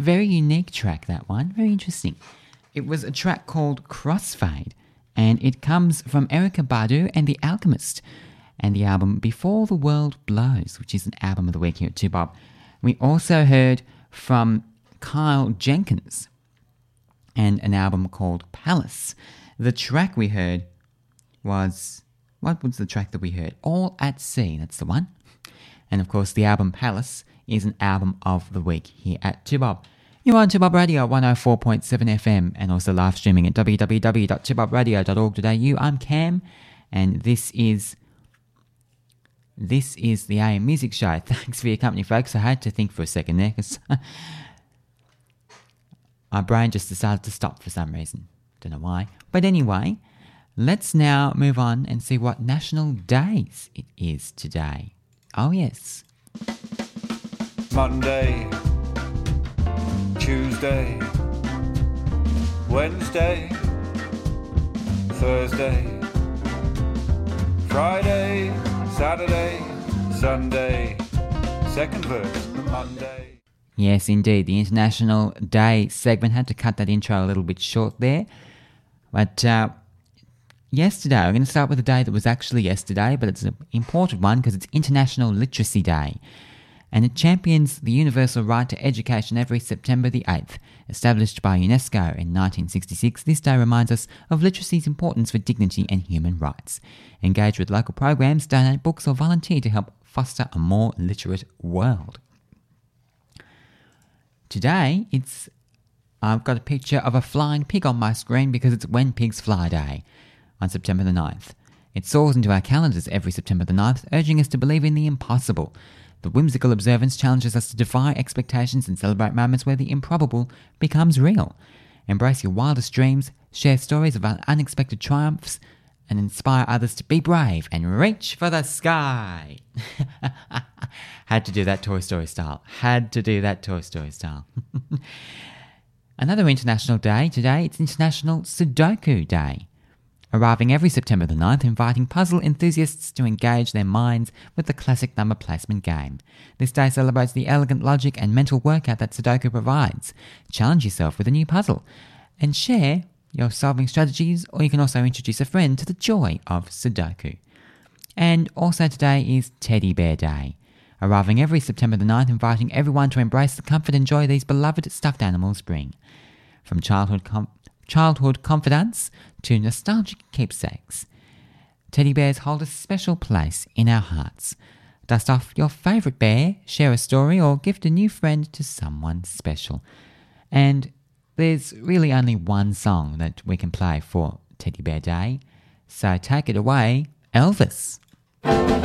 very unique track, that one. Very interesting. It was a track called Crossfade, and it comes from Erykah Badu and The Alchemist, and the album Before the World Blows, which is an album of the week here at 2Bob. We also heard from Kyle Jenkins and an album called Palace. The track we heard was... What was the track that we heard? All at Sea, that's the one. And of course, the album Palace is an album of the week here at 2Bob. You're on 2Bob Radio 104.7 FM and also live streaming at www.2bobradio.org.au. I'm Cam, and this is the AM Music Show. Thanks for your company, folks. I had to think for a second there because my brain just decided to stop for some reason. Don't know why. But anyway, let's now move on and see what national days it is today. Oh, yes. Monday, Tuesday, Wednesday, Thursday, Friday, Saturday, Sunday, second verse, Monday. Yes, indeed. The International Day segment had to cut that intro a little bit short there. But yesterday, we're going to start with a day that was actually yesterday, but it's an important one because it's International Literacy Day. And it champions the universal right to education every September the 8th. Established by UNESCO in 1966, this day reminds us of literacy's importance for dignity and human rights. Engage with local programs, donate books or volunteer to help foster a more literate world. Today, I've got a picture of a flying pig on my screen because it's When Pigs Fly Day on September the 9th. It soars into our calendars every September the 9th, urging us to believe in the impossible. The whimsical observance challenges us to defy expectations and celebrate moments where the improbable becomes real. Embrace your wildest dreams, share stories of unexpected triumphs, and inspire others to be brave and reach for the sky. Had to do that Toy Story style. Another international day today, it's International Sudoku Day. Arriving every September the 9th, inviting puzzle enthusiasts to engage their minds with the classic number placement game. This day celebrates the elegant logic and mental workout that Sudoku provides. Challenge yourself with a new puzzle and share your solving strategies, or you can also introduce a friend to the joy of Sudoku. And also today is Teddy Bear Day. Arriving every September the 9th, inviting everyone to embrace the comfort and joy these beloved stuffed animals bring. From childhood confidants to nostalgic keepsakes, teddy bears hold a special place in our hearts. Dust off your favourite bear, share a story, or gift a new friend to someone special. And there's really only one song that we can play for Teddy Bear Day, so take it away, Elvis.